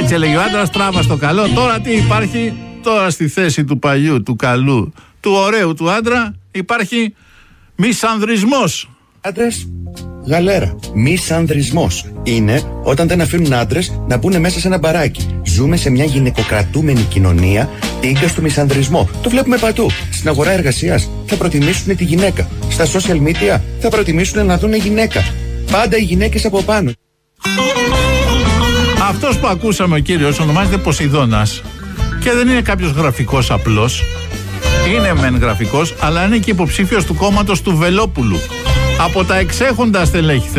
Έτσι έλεγε ο άντρας, τράβα στο καλό. Τώρα τι υπάρχει? Τώρα στη θέση του παλιού, του καλού, του ωραίου του άντρα υπάρχει μισανδρισμός. Άντρες, γαλέρα. Μισανδρισμός είναι όταν δεν αφήνουν άντρες να μπουν μέσα σε ένα μπαράκι. Ζούμε σε μια γυναικοκρατούμενη κοινωνία, τίγκα στο μισανδρισμό. Το βλέπουμε παντού. Στην αγορά εργασίας θα προτιμήσουν τη γυναίκα. Στα social media θα προτιμήσουν να δουν γυναίκα. Πάντα οι γυναίκες από πάνω. Αυτός που ακούσαμε, ο κύριος, ονομάζεται Ποσειδώνας και δεν είναι κάποιος γραφικός απλός. Είναι μεν γραφικός, αλλά είναι και υποψήφιος του κόμματος του Βελόπουλου. Από τα εξέχοντα στελέχη